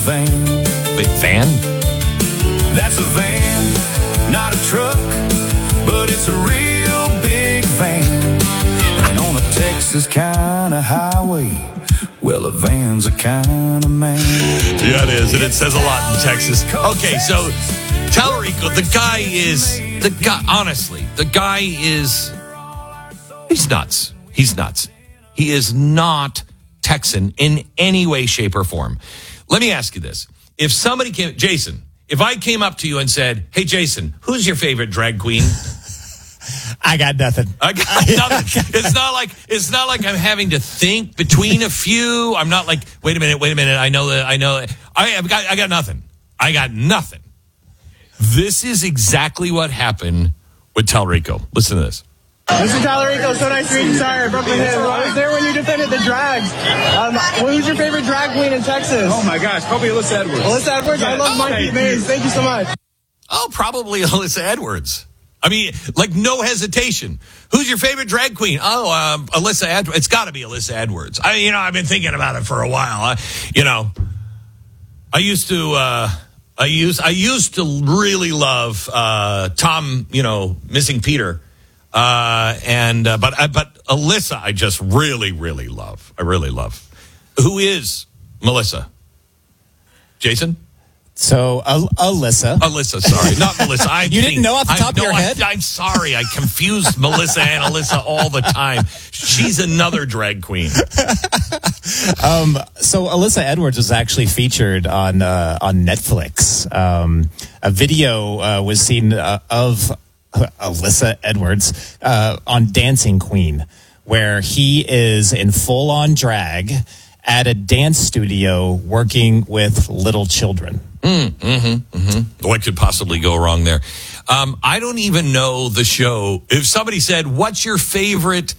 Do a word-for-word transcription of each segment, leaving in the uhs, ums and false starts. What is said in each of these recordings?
van. Big van? That's a van, not a truck, but it's a real big van. And on a Texas kind of highway, well, a van's a kind of man. Yeah, it is, and it says a lot in Texas. Okay, so Tallarico, the guy is, the guy, honestly, the guy is, he's nuts. He's nuts. He is not Texan in any way, shape, or form. Let me ask you this. If somebody came, Jason, if I came up to you and said, hey, Jason, who's your favorite drag queen? I got nothing. I got nothing. It's not like it's not like I'm having to think between a few. I'm not like, wait a minute, wait a minute. I know that. I know. That. I have got. I got nothing. I got nothing. This is exactly what happened with Tallarico. Listen to this. Mister Tallarico, so nice to meet you. Sorry, Brooklyn Hills. I was there when you defended the drags. Um, who's your favorite drag queen in Texas? Oh my gosh, probably Alyssa Edwards. Alyssa Edwards. I love oh, Monkey Maze. Thank you so much. Oh, probably Alyssa Edwards. I mean, like, no hesitation. Who's your favorite drag queen? Oh, um, Alyssa Edwards. It's got to be Alyssa Edwards. I, you know, I've been thinking about it for a while. I, you know, I used to, uh, I used, I used to really love uh, Tom. You know, Missing Peter, uh, and uh, but, uh, but Alyssa, I just really, really love. I really love. Who is Melissa? Jason? So, uh, Alyssa. Alyssa, sorry. Not Melissa. I you didn't know off the top I, of your no, head? I, I'm sorry. I confused Melissa and Alyssa all the time. She's another drag queen. um, so, Alyssa Edwards was actually featured on uh, on Netflix. Um, a video uh, was seen uh, of Alyssa Edwards uh, on Dancing Queen, where he is in full-on drag at a dance studio working with little children. Mm, mm-hmm, mm-hmm. What could possibly go wrong there? Um, I don't even know the show. If somebody said, what's your favorite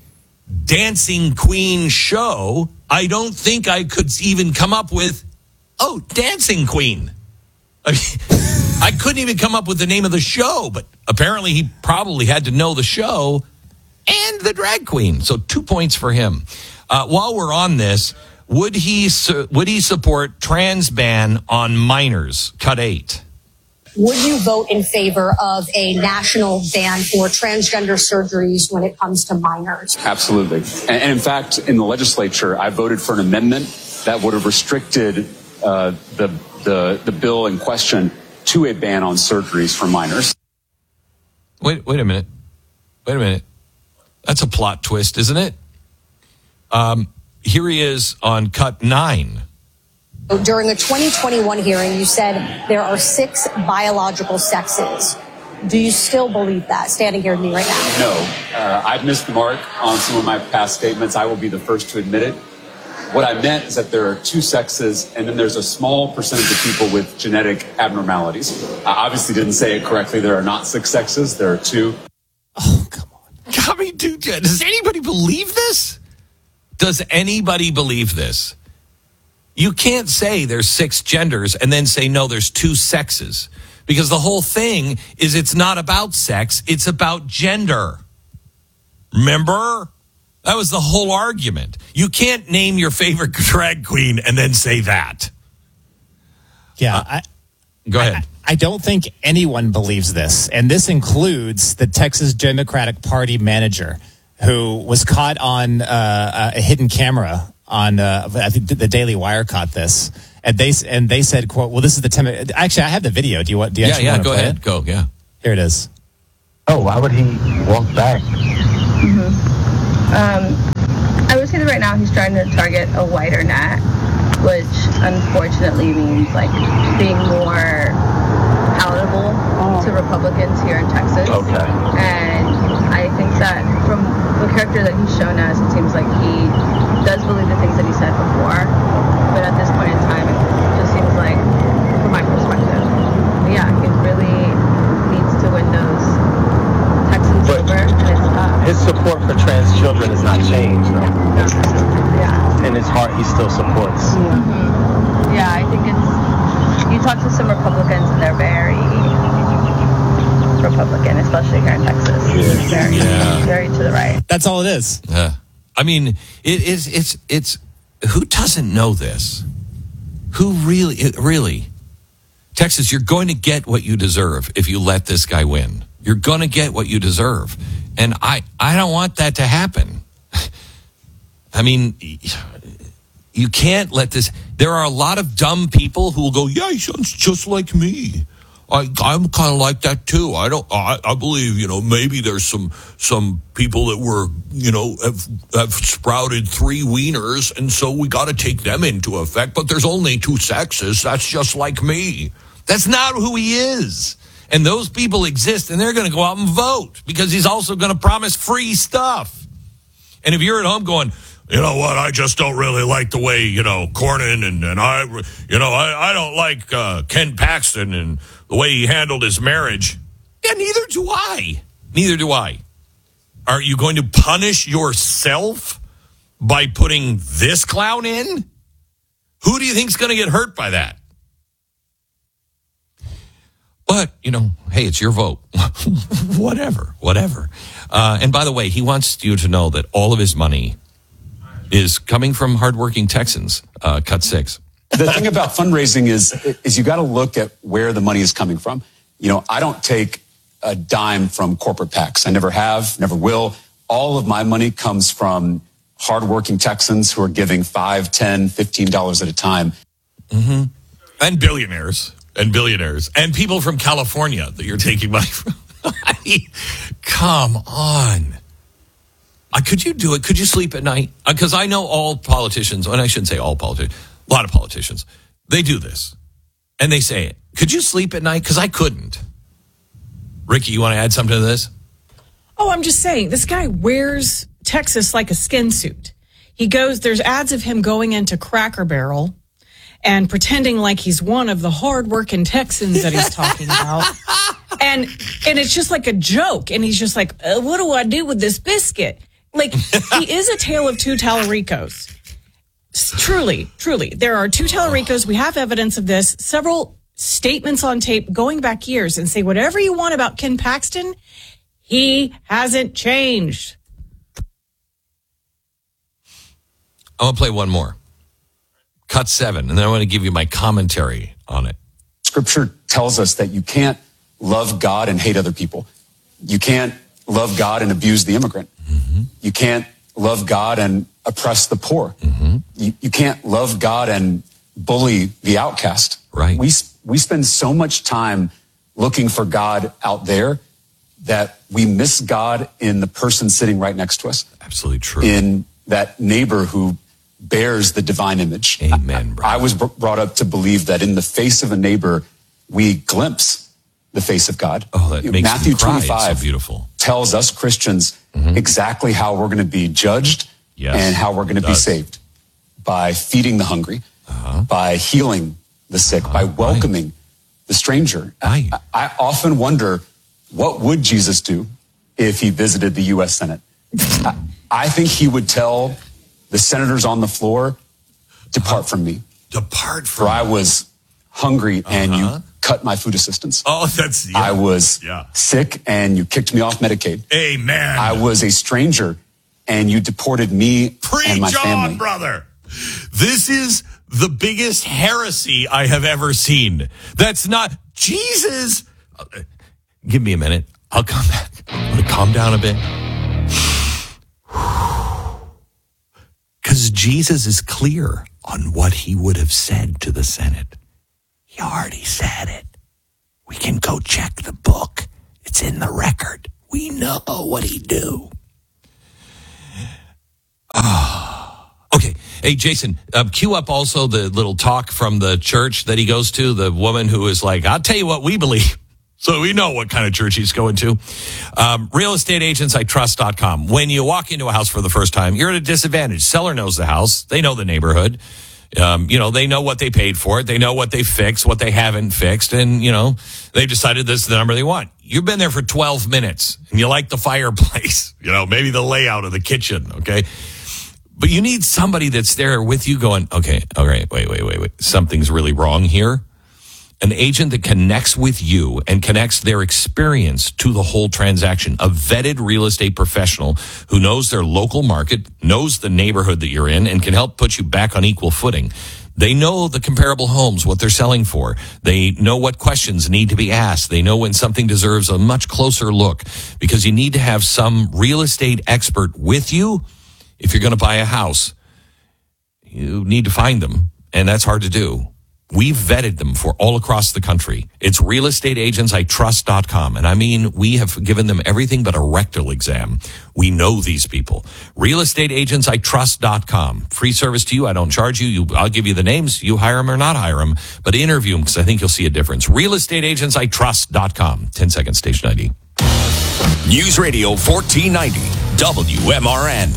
Dancing Queen show? I don't think I could even come up with, oh, Dancing Queen. I mean, I couldn't even come up with the name of the show, but apparently he probably had to know the show and the drag queen. So two points for him. Uh, while we're on this, would he su- would he support trans ban on minors? Cut eight. Would you vote in favor of a national ban for transgender surgeries when it comes to minors? Absolutely. And, and in fact, in the legislature, I voted for an amendment that would have restricted uh, the, the the bill in question to a ban on surgeries for minors. Wait, wait a minute. Wait a minute. That's a plot twist, isn't it? Um, here he is on cut nine. During a twenty twenty-one hearing, you said there are six biological sexes. Do you still believe that, standing here with me right now? No. Uh, I've missed the mark on some of my past statements. I will be the first to admit it. What I meant is that there are two sexes, and then there's a small percentage of people with genetic abnormalities. I obviously didn't say it correctly. There are not six sexes. There are two. Oh, come on. I mean, dude, does anybody believe this? Does anybody believe this? You can't say there's six genders and then say, no, there's two sexes. Because the whole thing is it's not about sex, it's about gender. Remember? That was the whole argument. You can't name your favorite drag queen and then say that. Yeah, uh, I, go ahead. I, I don't think anyone believes this. And this includes the Texas Democratic Party manager who was caught on uh, a hidden camera on, uh, I think the Daily Wire caught this. And they and they said, quote, well, this is the time. Actually, I have the video. Do you want, do you yeah, actually yeah, want to go play ahead. it? Go, yeah. Here it is. Oh, why would he walk back? Mm-hmm. Um, I would say that right now he's trying to target a wider net, which unfortunately means like being more palatable to Republicans here in Texas. Okay. And I think that from the character that he's shown us, it seems like he does believe the things that he said before. But at this point in time, it just seems like, from my perspective, yeah, he really needs to win those Texans But over, and it's tough. His support for trans children has not changed, though. No, yeah. In his heart, he still supports. Mm-hmm. Yeah, I think it's, you talk to some Republicans and they're very Republican, especially here in Texas. Yeah. Very, Yeah. very to the right. That's all it is. Uh, I mean, it is, it's, it's, who doesn't know this? Who really, really? Texas, you're going to get what you deserve if you let this guy win. You're going to get what you deserve. And I, I don't want that to happen. I mean, you can't let this. There are a lot of dumb people who will go, yeah, he sounds just like me. I, I'm kind of like that too. I don't. I, I believe, you know, maybe there's some some people that were, you know, have, have sprouted three wieners, and so we got to take them into effect. But there's only two sexes. That's just like me. That's not who he is. And those people exist, and they're going to go out and vote because he's also going to promise free stuff. And if you're at home going, you know what, I just don't really like the way, you know, Cornyn and, and I, you know, I, I don't like uh, Ken Paxton and the way he handled his marriage. Yeah, neither do I. Neither do I. Are you going to punish yourself by putting this clown in? Who do you think's going to get hurt by that? But, you know, hey, it's your vote. whatever, whatever. Uh, and by the way, he wants you to know that all of his money is coming from hardworking Texans. Uh, cut six. The thing about fundraising is, is you got to look at where the money is coming from. You know, I don't take a dime from corporate PACs. I never have, never will. All of my money comes from hardworking Texans who are giving five, ten, fifteen dollars at a time. Mm-hmm. And billionaires. And billionaires. And people from California that you're taking money from. I mean, come on. Uh, could you do it? Could you sleep at night? Because uh, I know all politicians, and I shouldn't say all politicians, a lot of politicians, they do this. And they say it. Could you sleep at night? Because I couldn't. Ricky, you want to add something to this? Oh, I'm just saying, this guy wears Texas like a skin suit. He goes, there's ads of him going into Cracker Barrel and pretending like he's one of the hardworking Texans that he's talking about. And and it's just like a joke. And he's just like, uh, what do I do with this biscuit? Like, he is a tale of two Tallaricos. Truly, truly. There are two Tallaricos. We have evidence of this. Several statements on tape going back years, and say whatever you want about Ken Paxton, he hasn't changed. I want to play one more. Cut seven, and then I want to give you my commentary on it. Scripture tells us that you can't love God and hate other people. You can't love God and abuse the immigrant. Mm-hmm. You can't love God and oppress the poor. Mm-hmm. You, you can't love God and bully the outcast. Right. We, we spend so much time looking for God out there that we miss God in the person sitting right next to us. Absolutely true. In that neighbor who bears the divine image. Amen, bro. I, I was br- brought up to believe that in the face of a neighbor, we glimpse the face of God. Oh, that You know, makes Matthew me cry. twenty-five It's so beautiful. tells us Christians mm-hmm. exactly how we're going to be judged yes, and how we're going to be saved. By feeding the hungry, uh-huh. by healing the sick, uh, by welcoming right. the stranger. Right. I, I often wonder, what would Jesus do if he visited the U S Senate? I, I think he would tell the senators on the floor, depart from me. Depart from For I was hungry uh-huh. and you cut my food assistance. Oh, that's... Yeah. I was yeah. sick and you kicked me off Medicaid. Amen. I was a stranger and you deported me Preach and my on, family. Brother. This is the biggest heresy I have ever seen. That's not... Jesus... Uh, give me a minute. I'll come back. I'm going to calm down a bit. Because Jesus is clear on what he would have said to the Senate. He already said it. We can go check the book. It's in the record. We know what he'd do. Oh. Okay. Hey, Jason, uh, cue up also the little talk from the church that he goes to, the woman who is like, I'll tell you what we believe. So we know what kind of church he's going to. Um, real estate agents I trust dot com. When you walk into a house for the first time, you're at a disadvantage. Seller knows the house. They know the neighborhood. Um, you know, they know what they paid for it. They know what they fixed, what they haven't fixed. And, you know, they've decided this is the number they want. You've been there for twelve minutes and you like the fireplace, you know, maybe the layout of the kitchen. Okay. But you need somebody that's there with you going, okay, all right, wait, wait, wait, wait. Something's really wrong here. An agent that connects with you and connects their experience to the whole transaction. A vetted real estate professional who knows their local market, knows the neighborhood that you're in, and can help put you back on equal footing. They know the comparable homes, what they're selling for. They know what questions need to be asked. They know when something deserves a much closer look, because you need to have some real estate expert with you if you're going to buy a house. You need to find them, and that's hard to do. We've vetted them for all across the country. It's real estate agents I trust dot com. And I mean, we have given them everything but a rectal exam. We know these people. real estate agents I trust dot com. Free service to you. I don't charge you. you. I'll give you the names. You hire them or not hire them. But interview them, because I think you'll see a difference. real estate agents I trust dot com. ten seconds, station I D. News Radio fourteen ninety, W M R N.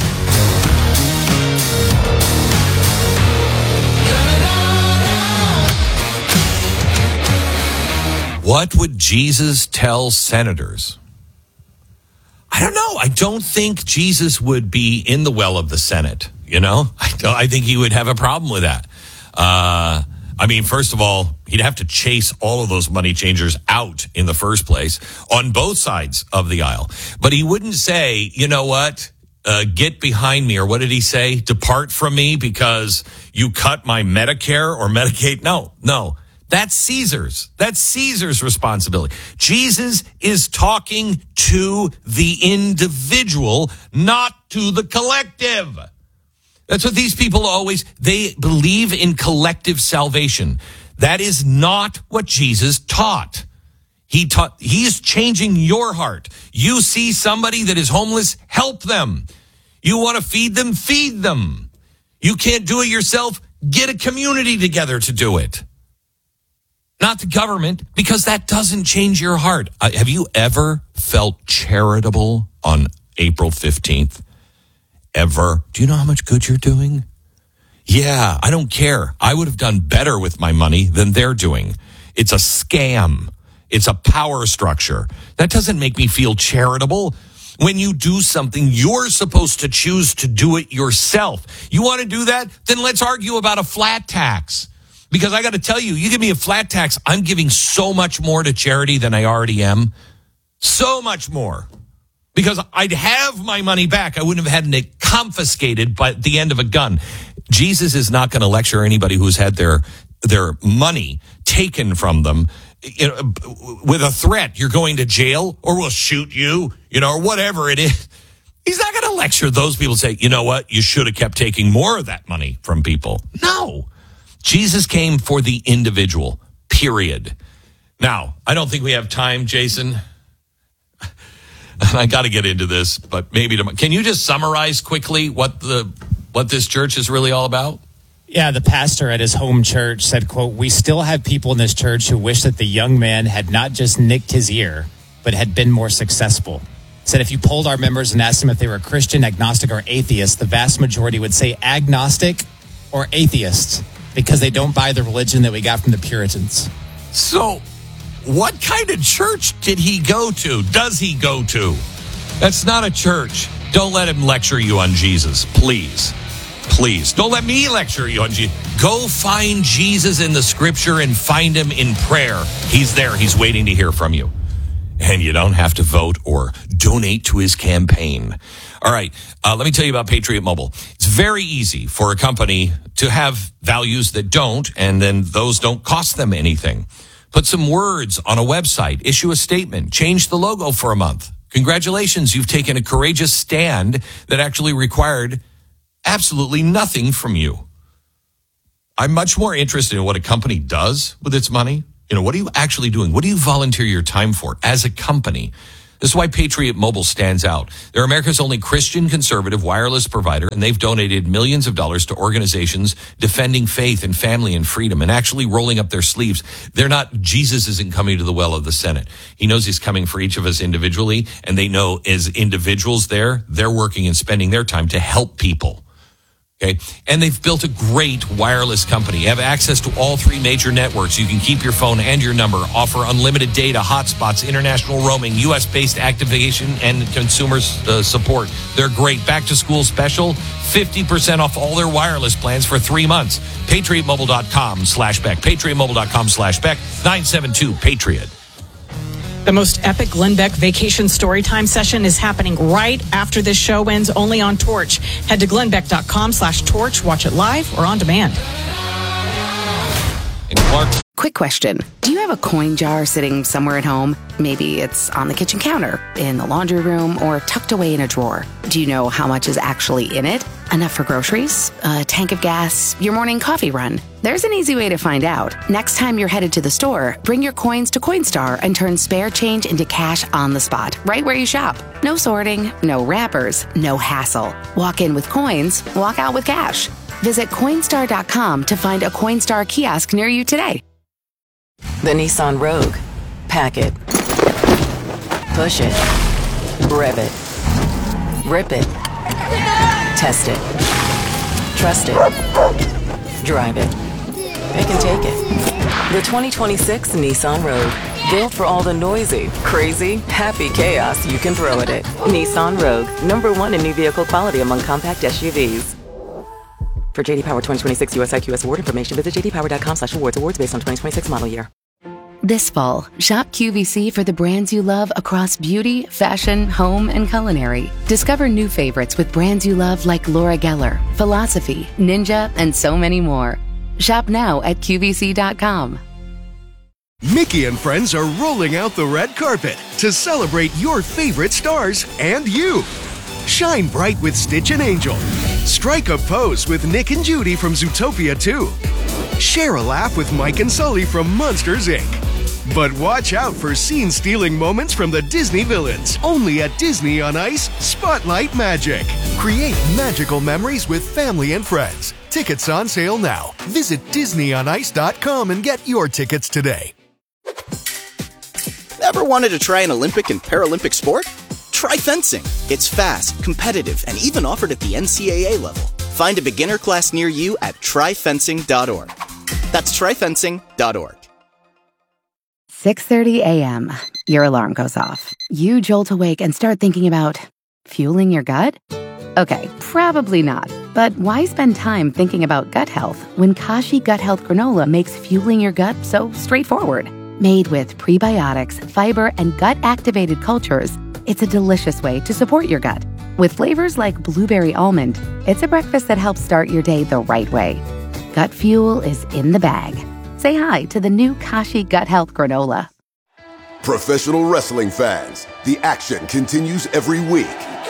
What would Jesus tell senators? I don't know. I don't think Jesus would be in the well of the Senate. You know, I, don't, I think he would have a problem with that. Uh, I mean, first of all, he'd have to chase all of those money changers out in the first place on both sides of the aisle. But he wouldn't say, you know what, uh, get behind me, or what did he say? Depart from me because you cut my Medicare or Medicaid. No, no. That's Caesar's. That's Caesar's responsibility. Jesus is talking to the individual, not to the collective. That's what these people always, they believe in collective salvation. That is not what Jesus taught. He taught, he's changing your heart. You see somebody that is homeless, help them. You want to feed them, feed them. You can't do it yourself, get a community together to do it. Not the government, because that doesn't change your heart. Uh, have you ever felt charitable on April fifteenth? Ever? Do you know how much good you're doing? Yeah, I don't care. I would have done better with my money than they're doing. It's a scam. It's a power structure. That doesn't make me feel charitable. When you do something, you're supposed to choose to do it yourself. You want to do that? Then let's argue about a flat tax. Because I got to tell you, you give me a flat tax, I'm giving so much more to charity than I already am. So much more. Because I'd have my money back. I wouldn't have had it confiscated by the end of a gun. Jesus is not going to lecture anybody who's had their their money taken from them, you know, with a threat. You're going to jail, or we'll shoot you, you know, or whatever it is. He's not going to lecture those people and say, you know what, you should have kept taking more of that money from people. No. Jesus came for the individual, period. Now, I don't think we have time, Jason. I got to get into this, but maybe tomorrow. Can you just summarize quickly what the what this church is really all about? Yeah, the pastor at his home church said, quote, "We still have people in this church who wish that the young man had not just nicked his ear, but had been more successful." Said if you polled our members and asked them if they were Christian, agnostic, or atheist, the vast majority would say agnostic or atheist, because they don't buy the religion that we got from the Puritans. So, what kind of church did he go to? Does he go to? That's not a church. Don't let him lecture you on Jesus, please. Please. Don't let me lecture you on Jesus. Go find Jesus in the scripture and find him in prayer. He's there. He's waiting to hear from you. And you don't have to vote or donate to his campaign. All right, uh, let me tell you about Patriot Mobile. It's very easy for a company to have values that don't, and then those don't cost them anything. Put some words on a website, issue a statement, change the logo for a month. Congratulations, you've taken a courageous stand that actually required absolutely nothing from you. I'm much more interested in what a company does with its money. You know, what are you actually doing? What do you volunteer your time for as a company? This is why Patriot Mobile stands out. They're America's only Christian conservative wireless provider, and they've donated millions of dollars to organizations defending faith and family and freedom and actually rolling up their sleeves. They're not, Jesus isn't coming to the well of the Senate. He knows he's coming for each of us individually, and they know as individuals there, they're working and spending their time to help people. Okay, and they've built a great wireless company. You have access to all three major networks. You can keep your phone and your number, offer unlimited data, hotspots, international roaming, U S-based activation, and consumer uh, support. They're great. Back to school special, fifty percent off all their wireless plans for three months. PatriotMobile.com slash Beck. PatriotMobile.com slash Beck. nine seven two Patriot. The most epic Glenn Beck vacation storytime session is happening right after this show ends, only on Torch. Head to glennbeck.com slash torch. Watch it live or on demand. And Clark. Quick question. Do you have a coin jar sitting somewhere at home? Maybe it's on the kitchen counter, in the laundry room, or tucked away in a drawer. Do you know how much is actually in it? Enough for groceries? A tank of gas? Your morning coffee run? There's an easy way to find out. Next time you're headed to the store, bring your coins to Coinstar and turn spare change into cash on the spot, right where you shop. No sorting, no wrappers, no hassle. Walk in with coins, walk out with cash. Visit Coinstar dot com to find a Coinstar kiosk near you today. The Nissan Rogue. Pack it. Push it. Rev it. Rip it. Test it. Trust it. Drive it. They can take it. The twenty twenty-six Nissan Rogue. Built for all the noisy, crazy, happy chaos you can throw at it. Nissan Rogue. Number one in new vehicle quality among compact S U Vs. For J D Power twenty twenty-six U S I Q S award information, visit j d power dot com slash awards. Awards based on twenty twenty-six model year. This fall, shop Q V C for the brands you love across beauty, fashion, home, and culinary. Discover new favorites with brands you love like Laura Geller, Philosophy, Ninja, and so many more. Shop now at Q V C dot com. Mickey and friends are rolling out the red carpet to celebrate your favorite stars and you. Shine bright with Stitch and Angel. Strike a pose with Nick and Judy from Zootopia two. Share a laugh with Mike and Sully from Monsters, Incorporated. But watch out for scene-stealing moments from the Disney villains. Only at Disney on Ice, Spotlight Magic. Create magical memories with family and friends. Tickets on sale now. Visit disney on ice dot com and get your tickets today. Ever wanted to try an Olympic and Paralympic sport? Try fencing. It's fast, competitive, and even offered at the N C double A level. Find a beginner class near you at try fencing dot org. That's try fencing dot org. six thirty a.m. Your alarm goes off. You jolt awake and start thinking about fueling your gut? Okay, probably not. But why spend time thinking about gut health when Kashi Gut Health Granola makes fueling your gut so straightforward? Made with prebiotics, fiber, and gut-activated cultures, it's a delicious way to support your gut. With flavors like blueberry almond, it's a breakfast that helps start your day the right way. Gut fuel is in the bag. Say hi to the new Kashi Gut Health Granola. Professional wrestling fans, the action continues every week.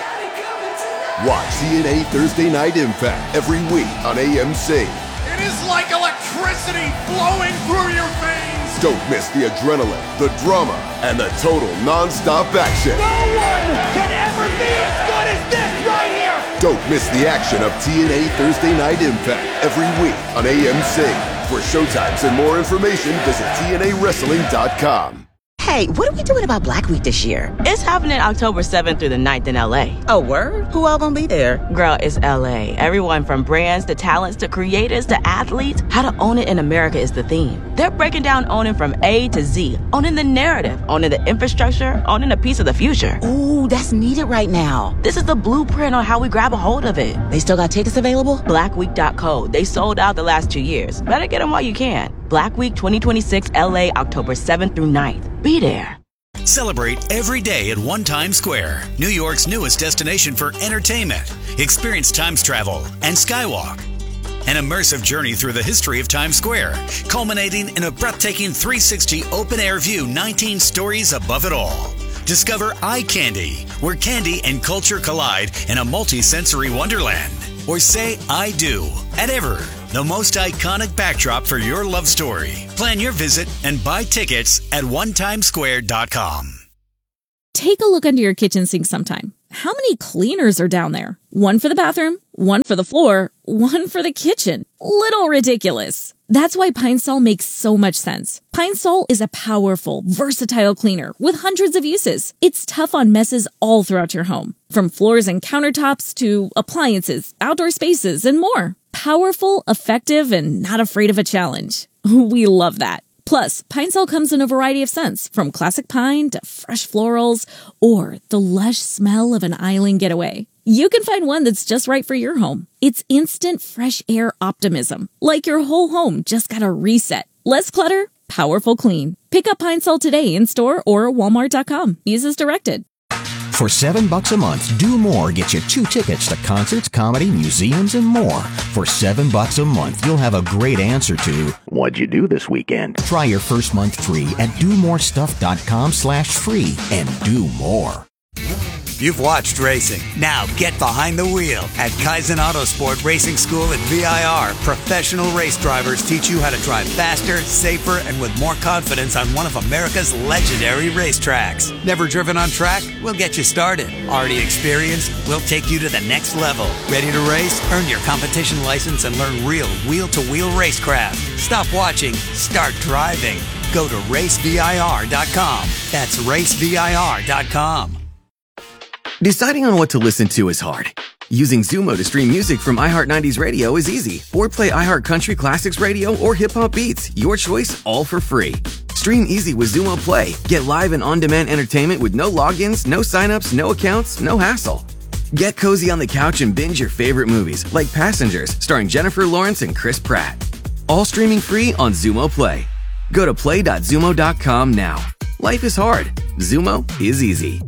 Watch T N A Thursday Night Impact every week on A M C. It is like electricity flowing through your veins. Don't miss the adrenaline, the drama, and the total non-stop action. No one can ever be as good as this right here. Don't miss the action of T N A Thursday Night Impact every week on A M C. For showtimes and more information, visit T N A wrestling dot com. Hey, what are we doing about Black Week this year? It's happening October seventh through the ninth in L A. Oh, word? Who all gonna be there? Girl, it's L A. Everyone from brands to talents to creators to athletes. How to own it in America is the theme. They're breaking down owning from A to Z. Owning the narrative, owning the infrastructure, owning a piece of the future. Ooh, that's needed right now. This is the blueprint on how we grab a hold of it. They still got tickets available? black week dot co. They sold out the last two years. Better get them while you can. Black Week twenty twenty-six L A, October seventh through ninth. Be there. Celebrate every day at One Times Square, New York's newest destination for entertainment. Experience Times travel and Skywalk. An immersive journey through the history of Times Square, culminating in a breathtaking three sixty open-air view, nineteen stories above it all. Discover Eye Candy, where candy and culture collide in a multi-sensory wonderland. Or say I do at Ever, the most iconic backdrop for your love story. Plan your visit and buy tickets at one times square dot com. Take a look under your kitchen sink sometime. How many cleaners are down there? One for the bathroom, one for the floor, one for the kitchen. Little ridiculous. That's why Pine Sol makes so much sense. Pine Sol is a powerful, versatile cleaner with hundreds of uses. It's tough on messes all throughout your home, from floors and countertops to appliances, outdoor spaces, and more. Powerful, effective, and not afraid of a challenge. We love that. Plus, Pine Sol comes in a variety of scents, from classic pine to fresh florals, or the lush smell of an island getaway. You can find one that's just right for your home. It's instant fresh air optimism, like your whole home just got a reset. Less clutter, powerful clean. Pick up Pine Sol today in store or walmart dot com. Use as directed. For seven bucks a month, Do More gets you two tickets to concerts, comedy, museums, and more. For seven bucks a month, you'll have a great answer to, what'd you do this weekend? Try your first month free at do more stuff dot com slash free and do more. You've watched racing. Now get behind the wheel. At Kaizen Autosport Racing School at V I R, professional race drivers teach you how to drive faster, safer, and with more confidence on one of America's legendary racetracks. Never driven on track? We'll get you started. Already experienced? We'll take you to the next level. Ready to race? Earn your competition license and learn real wheel-to-wheel racecraft. Stop watching. Start driving. Go to race V I R dot com. That's race V I R dot com. Deciding on what to listen to is hard. Using Zumo to stream music from iHeart nineties Radio is easy. Or play iHeart Country Classics Radio or Hip Hop Beats. Your choice, all for free. Stream easy with Zumo Play. Get live and on-demand entertainment with no logins, no signups, no accounts, no hassle. Get cozy on the couch and binge your favorite movies, like Passengers, starring Jennifer Lawrence and Chris Pratt. All streaming free on Zumo Play. Go to play dot zumo dot com now. Life is hard. Zumo is easy.